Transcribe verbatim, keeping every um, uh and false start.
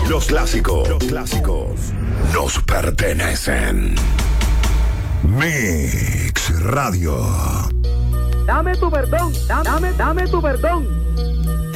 Los clásicos, los clásicos nos pertenecen. Mix Radio. Dame tu perdón, dame, dame tu perdón.